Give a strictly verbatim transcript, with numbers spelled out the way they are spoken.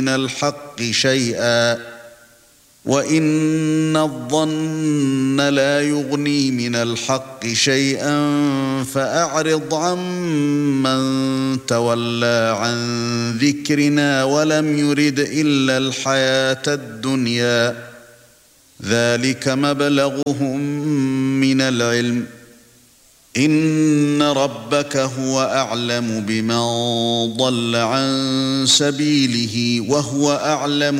من الحق شيئا وإن الظن لا يغني من الحق شيئا فأعرض عمن تولى عن ذكرنا ولم يرد إلا الحياة الدنيا ذلك مبلغهم من العلم إن ربك هو أعلم بمن ضل عن سبيله وهو أعلم